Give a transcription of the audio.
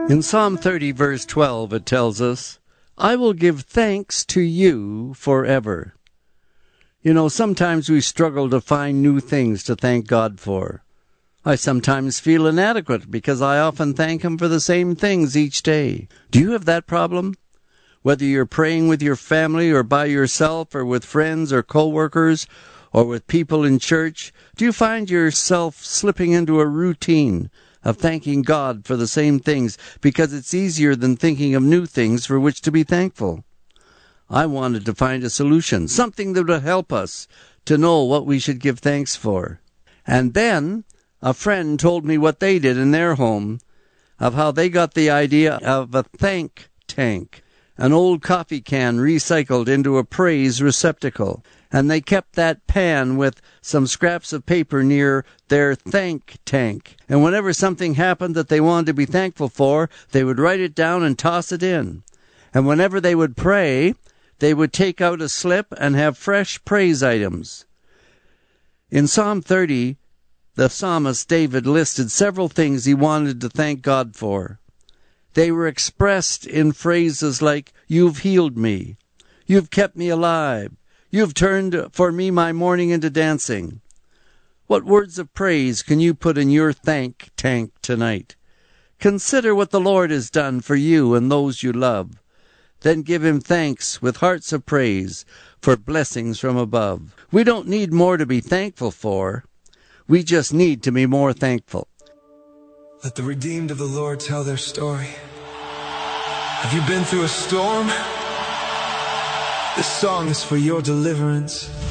In Psalm 30, verse 12, it tells us, I will give thanks to you forever. You know, sometimes we struggle to find new things to thank God for. I sometimes feel inadequate because I often thank Him for the same things each day. Do you have that problem? Whether you're praying with your family or by yourself or with friends or co-workers or with people in church, do you find yourself slipping into a routine of thanking God for the same things because it's easier than thinking of new things for which to be thankful? I wanted to find a solution, something that would help us to know what we should give thanks for. And then a friend told me what they did in their home, of how they got the idea of a thank tank, an old coffee can recycled into a praise receptacle. And they kept that pan with some scraps of paper near their thank tank. And whenever something happened that they wanted to be thankful for, they would write it down and toss it in. And whenever they would pray, they would take out a slip and have fresh praise items. In Psalm 30, the psalmist David listed several things he wanted to thank God for. They were expressed in phrases like, "You've healed me," "You've kept me alive," "You've turned for me my mourning into dancing." What words of praise can you put in your thank tank tonight? Consider what the Lord has done for you and those you love. Then give Him thanks with hearts of praise for blessings from above. We don't need more to be thankful for. We just need to be more thankful. Let the redeemed of the Lord tell their story. Have you been through a storm? This song is for your deliverance.